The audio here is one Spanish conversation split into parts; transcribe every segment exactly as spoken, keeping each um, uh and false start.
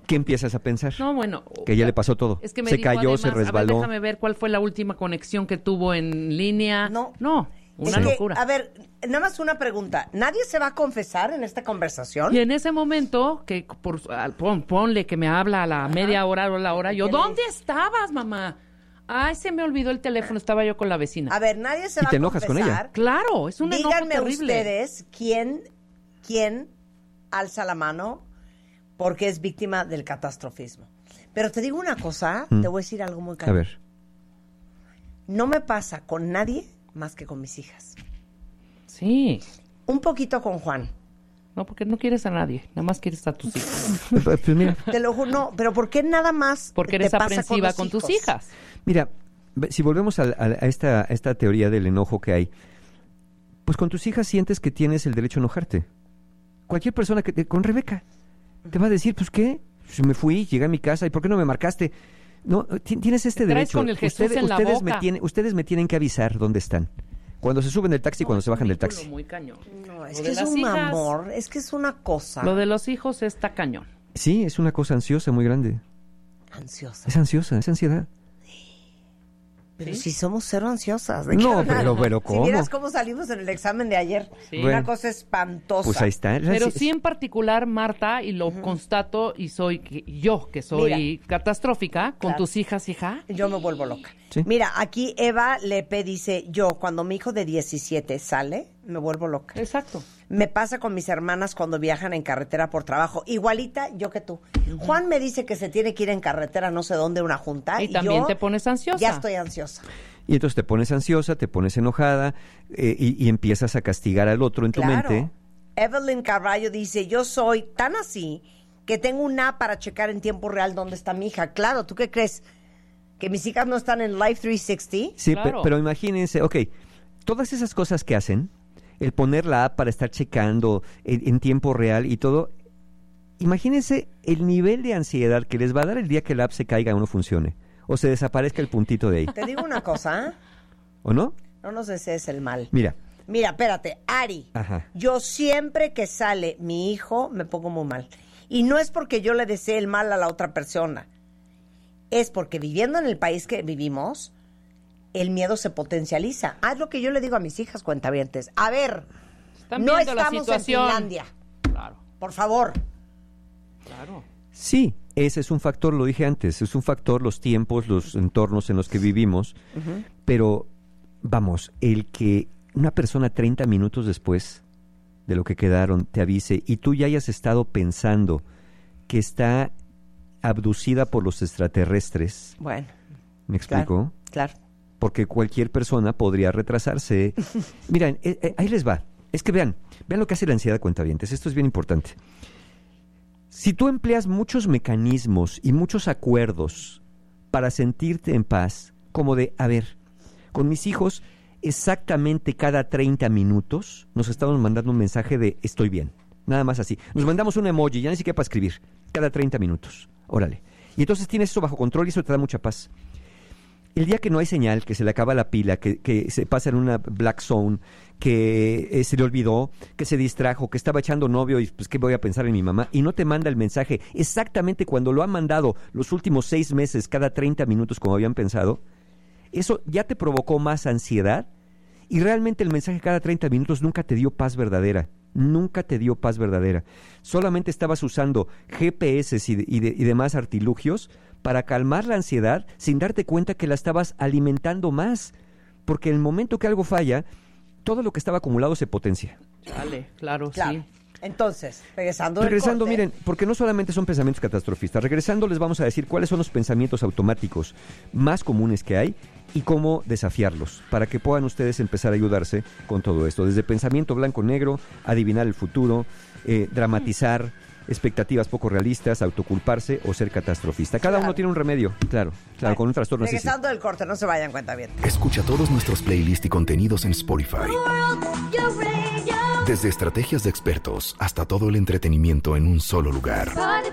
¿Qué empiezas a pensar? No, bueno. Que ya le pasó todo. Es que me se dijo, cayó, además, se resbaló. A ver, déjame ver cuál fue la última conexión que tuvo en línea. No. No, una es que, locura. a ver, nada más una pregunta. ¿Nadie se va a confesar en esta conversación? Y en ese momento, que por, pon, ponle que me habla a la Ajá. media hora o la hora, yo, ¿dónde estabas, mamá? Ay, se me olvidó el teléfono, estaba yo con la vecina. A ver, nadie se ¿Y va te a enojas confesar. con ella? Claro, es un enojo Díganme terrible. ustedes quién, quién alza la mano porque es víctima del catastrofismo. Pero te digo una cosa, mm. te voy a decir algo muy claro. A ver. No me pasa con nadie más que con mis hijas. Sí. Un poquito con Juan. No, porque no quieres a nadie, nada más quieres a tus hijos. Pues mira. Te lo juro, no, pero ¿por qué nada más porque te eres pasa aprensiva con, con tus hijas? Mira, si volvemos a, a, a, esta, a esta teoría del enojo que hay, pues con tus hijas sientes que tienes el derecho a enojarte. Cualquier persona que te, con Rebeca te va a decir, pues ¿qué? Pues me fui, llegué a mi casa y ¿por qué no me marcaste? No, tienes este derecho. Con el Jesús ustedes, en la ustedes boca. me tienen, ustedes me tienen que avisar dónde están. Cuando se suben del taxi y no, cuando se bajan del taxi. Muy cañón. No, es que es un hijas, amor, es que es una cosa. Lo de los hijos está cañón. Sí, es una cosa ansiosa muy grande. Ansiosa. Es ansiosa, es ansiedad. Pero ¿sí? Si somos cero ansiosas. No, pero, pero ¿cómo? Si vieras cómo salimos en el examen de ayer. Sí. Una Bueno, cosa espantosa. Pues ahí está. Pero sí en particular, Marta, y lo uh-huh. constato, y soy que, yo, que soy Mira, catastrófica, con claro. tus hijas, hija. Yo me vuelvo loca. ¿Sí? Mira, aquí Eva Lepe dice, yo, cuando mi hijo de diecisiete sale, me vuelvo loca. Exacto. Me pasa con mis hermanas cuando viajan en carretera por trabajo. Igualita yo que tú. Uh-huh. Juan me dice que se tiene que ir en carretera no sé dónde, una junta. Y, y también yo te pones ansiosa. Ya estoy ansiosa. Y entonces te pones ansiosa, te pones enojada eh, y, y empiezas a castigar al otro en tu claro. mente. Evelyn Carballo dice, yo soy tan así que tengo una app para checar en tiempo real dónde está mi hija. Claro, ¿tú qué crees? ¿Que mis hijas no están en Life trescientos sesenta? Sí, claro. pe- pero imagínense, ok, todas esas cosas que hacen, el poner la app para estar checando en, en tiempo real y todo, imagínense el nivel de ansiedad que les va a dar el día que la app se caiga o no funcione. O se desaparezca el puntito de ahí. Te digo una cosa, ¿eh? ¿O no? No nos desees el mal. Mira. Mira, espérate, Ari. Ajá. Yo siempre que sale mi hijo me pongo muy mal. Y no es porque yo le desee el mal a la otra persona. Es porque viviendo en el país que vivimos, el miedo se potencializa. Haz lo que yo le digo a mis hijas cuentavientes. A ver, Están no viendo la estamos en situación. Finlandia. Claro. Por favor. Claro. Sí, ese es un factor, lo dije antes, es un factor los tiempos, los entornos en los que vivimos, uh-huh. pero vamos, el que una persona treinta minutos después de lo que quedaron te avise y tú ya hayas estado pensando que está abducida por los extraterrestres. Bueno. ¿Me explico? Claro, claro. Porque cualquier persona podría retrasarse. Miren, eh, eh, ahí les va. Es que vean, vean lo que hace la ansiedad, cuentavientes. Esto es bien importante. Si tú empleas muchos mecanismos y muchos acuerdos para sentirte en paz, como de, a ver, con mis hijos, exactamente cada treinta minutos nos estamos mandando un mensaje de estoy bien. Nada más así. Nos mandamos un emoji, ya ni siquiera para escribir. Cada treinta minutos. Órale. Y entonces tienes eso bajo control y eso te da mucha paz. El día que no hay señal, que se le acaba la pila, que, que se pasa en una black zone, que eh, se le olvidó, que se distrajo, que estaba echando novio y pues qué voy a pensar en mi mamá, y no te manda el mensaje exactamente cuando lo han mandado los últimos seis meses, cada treinta minutos como habían pensado, eso ya te provocó más ansiedad y realmente el mensaje cada treinta minutos nunca te dio paz verdadera. Nunca te dio paz verdadera. Solamente estabas usando G P S y, de, y, de, y demás artilugios para calmar la ansiedad sin darte cuenta que la estabas alimentando más. Porque en el momento que algo falla, todo lo que estaba acumulado se potencia. Vale, claro, claro. sí. Entonces, regresando Regresando, del corte, miren, porque no solamente son pensamientos catastrofistas. Regresando les vamos a decir cuáles son los pensamientos automáticos más comunes que hay y cómo desafiarlos, para que puedan ustedes empezar a ayudarse con todo esto. Desde pensamiento blanco-negro, adivinar el futuro, eh, dramatizar, expectativas poco realistas, autoculparse o ser catastrofista. Cada claro. uno tiene un remedio, claro, claro, bueno, con un trastorno así. Regresando del corte, no se vayan, cuenta bien. Escucha todos nuestros playlists y contenidos en Spotify. Desde estrategias de expertos hasta todo el entretenimiento en un solo lugar.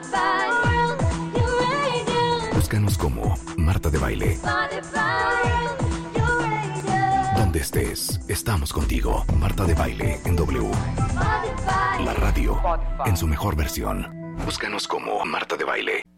Búscanos como Marta de Baile. Donde estés, estamos contigo. Marta de Baile en W. La radio en su mejor versión. Búscanos como Marta de Baile.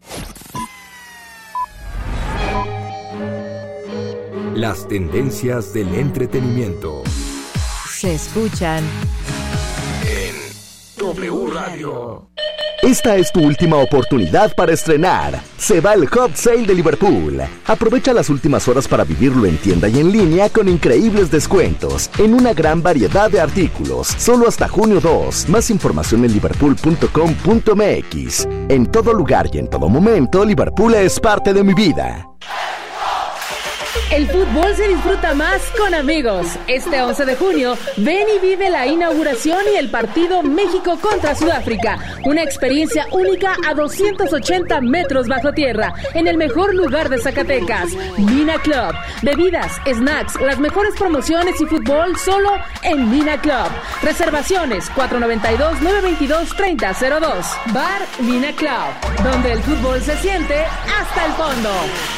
Las tendencias del entretenimiento. Se escuchan En W Radio. Esta es tu última oportunidad para estrenar. Se va el Hot Sale de Liverpool. Aprovecha las últimas horas para vivirlo en tienda y en línea con increíbles descuentos en una gran variedad de artículos. Solo hasta junio dos. Más información en liverpool punto com punto m x. En todo lugar y en todo momento, Liverpool es parte de mi vida. El fútbol se disfruta más con amigos. Este once de junio, ven y vive la inauguración y el partido México contra Sudáfrica. Una experiencia única a doscientos ochenta metros bajo tierra, en el mejor lugar de Zacatecas, Mina Club. Bebidas, snacks, las mejores promociones y fútbol solo en Mina Club. Reservaciones cuatro nueve dos, nueve dos dos, tres cero cero dos. Bar Mina Club, donde el fútbol se siente hasta el fondo.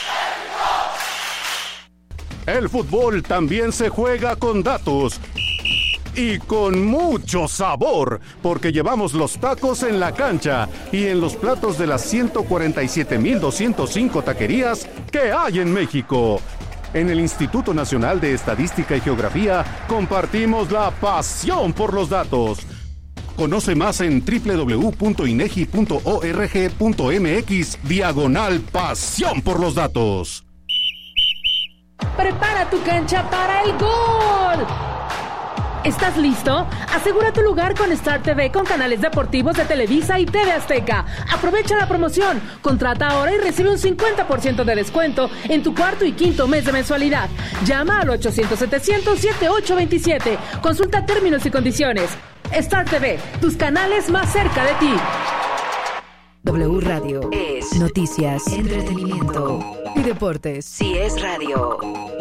El fútbol también se juega con datos y con mucho sabor, porque llevamos los tacos en la cancha y en los platos de las ciento cuarenta y siete mil doscientos cinco taquerías que hay en México. En el Instituto Nacional de Estadística y Geografía compartimos la pasión por los datos. Conoce más en doble u doble u doble u punto inegi punto org punto m x diagonal pasión por los datos. Prepara tu cancha para el gol. ¿Estás listo? Asegura tu lugar con Star T V con canales deportivos de Televisa y T V Azteca. Aprovecha la promoción. Contrata ahora y recibe un cincuenta por ciento de descuento en tu cuarto y quinto mes de mensualidad. Llama al ochocientos, setecientos, setenta y ocho veintisiete. Consulta términos y condiciones. Star T V, tus canales más cerca de ti. W Radio es noticias, entretenimiento y deportes. Si es radio.